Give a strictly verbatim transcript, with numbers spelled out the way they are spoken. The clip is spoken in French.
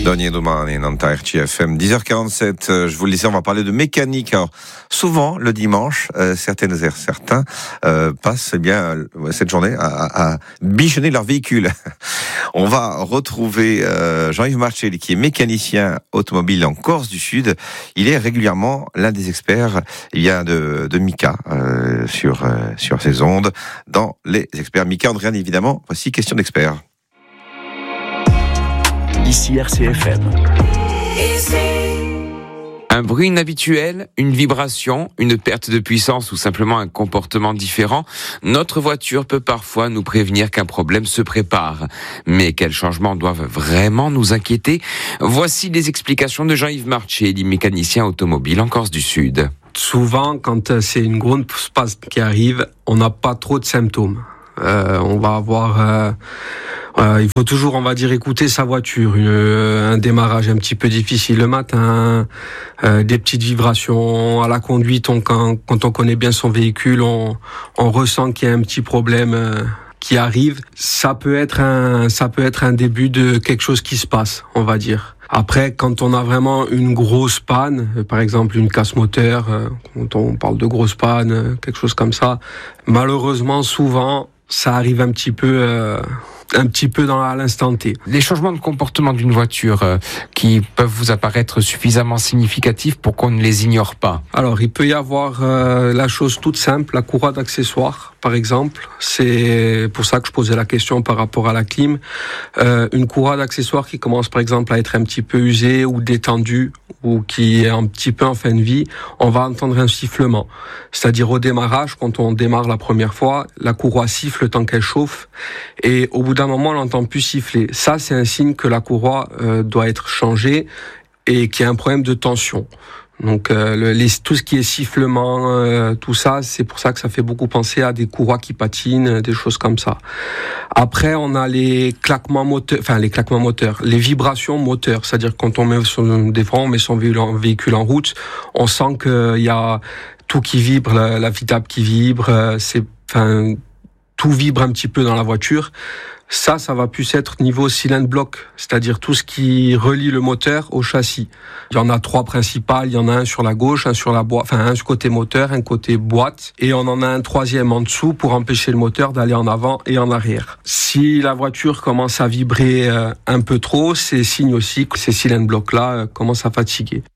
Daniel Domani, Nanta R C F M, dix heures quarante-sept, je vous le disais, on va parler de mécanique. Alors, souvent, le dimanche, euh, certaines et certains euh, passent eh bien, euh, cette journée à, à bichonner leur véhicule. On va retrouver euh, Jean-Yves Marchel, qui est mécanicien automobile en Corse du Sud. Il est régulièrement l'un des experts eh bien, de, de Mika euh, sur, euh, sur ces ondes, dans les experts Mika. André, évidemment, voici question d'experts. Ici R C F M. Un bruit inhabituel, une vibration, une perte de puissance ou simplement un comportement différent, notre voiture peut parfois nous prévenir qu'un problème se prépare. Mais quels changements doivent vraiment nous inquiéter ? Voici les explications de Jean-Yves Marchel, mécanicien automobile en Corse du Sud. Souvent, quand c'est une grosse passe qui arrive, on n'a pas trop de symptômes. Euh, on va avoir... Euh, euh, il faut toujours, on va dire, écouter sa voiture. Une, un démarrage un petit peu difficile le matin, euh, des petites vibrations à la conduite. On, quand, quand on connaît bien son véhicule, on, on ressent qu'il y a un petit problème euh, qui arrive. Ça peut être un, ça peut être un début de quelque chose qui se passe, on va dire. Après, quand on a vraiment une grosse panne, par exemple une casse moteur, euh, quand on parle de grosse panne, euh, quelque chose comme ça, malheureusement, souvent, ça arrive un petit peu, euh, un petit peu dans à l'instant T. Les changements de comportement d'une voiture euh, qui peuvent vous apparaître suffisamment significatifs pour qu'on ne les ignore pas. Alors, il peut y avoir euh, la chose toute simple, la courroie d'accessoires, par exemple. C'est pour ça que je posais la question par rapport à la clim. Euh, une courroie d'accessoires qui commence, par exemple, à être un petit peu usée ou détendue, ou qui est un petit peu en fin de vie, on va entendre un sifflement. C'est-à-dire au démarrage, quand on démarre la première fois, la courroie siffle tant qu'elle chauffe, et au bout d'un moment, on l'entend plus siffler. Ça, c'est un signe que la courroie euh, doit être changée et qu'il y a un problème de tension. Donc euh, le, les, tout ce qui est sifflement, euh, tout ça, c'est pour ça que ça fait beaucoup penser à des courroies qui patinent, des choses comme ça. Après, on a les claquements moteurs, enfin les claquements moteurs, les vibrations moteurs, c'est-à-dire quand on met son, des fois on met son véhicule en route, on sent qu'il y a tout qui vibre, la, la vitable qui vibre, euh, c'est, enfin tout vibre un petit peu dans la voiture. Ça, ça va plus être niveau cylindre bloc, c'est-à-dire tout ce qui relie le moteur au châssis. Il y en a trois principales, il y en a un sur la gauche, un sur la boîte, enfin un côté moteur, un côté boîte, et on en a un troisième en dessous pour empêcher le moteur d'aller en avant et en arrière. Si la voiture commence à vibrer euh, un peu trop, c'est signe aussi que ces cylindres blocs-là euh, commencent à fatiguer.